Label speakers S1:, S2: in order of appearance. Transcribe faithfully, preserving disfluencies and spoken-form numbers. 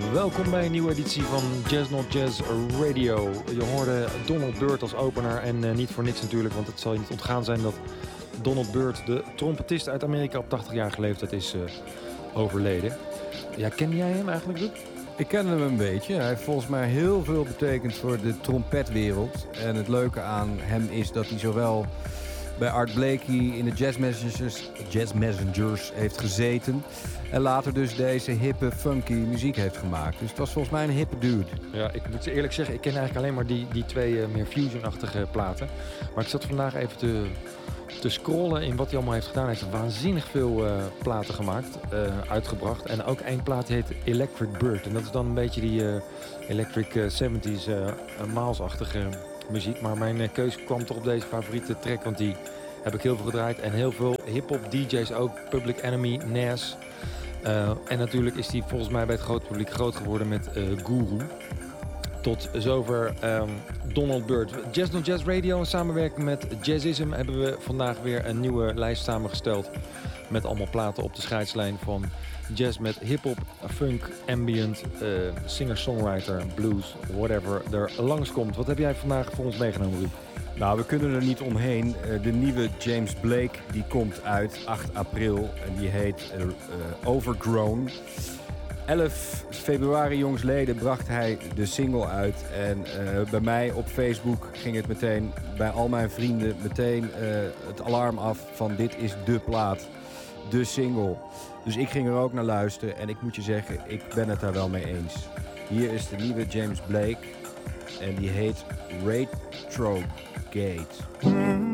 S1: welkom bij een nieuwe editie van Jazz Not Jazz Radio. Je hoorde Donald Byrd als opener en uh, niet voor niks natuurlijk, want het zal je niet ontgaan zijn dat Donald Byrd, de trompetist uit Amerika op tachtigjarige leeftijd, is uh, overleden. Ja, ken jij hem eigenlijk, Ruud?
S2: Ik ken hem een beetje. Hij heeft volgens mij heel veel betekend voor de trompetwereld. En het leuke aan hem is dat hij zowel bij Art Blakey in de Jazz Messengers, Jazz Messengers heeft gezeten. En later dus deze hippe, funky muziek heeft gemaakt. Dus het was volgens mij een hippe dude.
S1: Ja, ik moet eerlijk zeggen, ik ken eigenlijk alleen maar die, die twee uh, meer fusion-achtige platen. Maar ik zat vandaag even te, te scrollen in wat hij allemaal heeft gedaan. Hij heeft waanzinnig veel uh, platen gemaakt, uh, uitgebracht. En ook één plaat die heet Electric Bird. En dat is dan een beetje die uh, Electric uh, zeventies uh, Miles-achtige muziek. Maar mijn uh, keuze kwam toch op deze favoriete track, want die heb ik heel veel gedraaid. En heel veel hip-hop D J's ook, Public Enemy, Nas. Uh, en natuurlijk is hij volgens mij bij het grote publiek groot geworden met uh, Guru. Tot zover um, Donald Byrd. Jazz Not Jazz Radio in samenwerking met Jazzism hebben we vandaag weer een nieuwe lijst samengesteld. Met allemaal platen op de scheidslijn van jazz met hip-hop, funk, ambient, uh, singer-songwriter, blues, whatever er langskomt. Wat heb jij vandaag voor ons meegenomen, Ruud?
S2: Nou, we kunnen er niet omheen. De nieuwe James Blake die komt uit acht april en die heet uh, Overgrown. elf februari jongsleden bracht hij de single uit en uh, bij mij op Facebook ging het meteen, bij al mijn vrienden, meteen uh, het alarm af van dit is de plaat, de single. Dus ik ging er ook naar luisteren en ik moet je zeggen, ik ben het daar wel mee eens. Hier is de nieuwe James Blake en die heet Retrogate.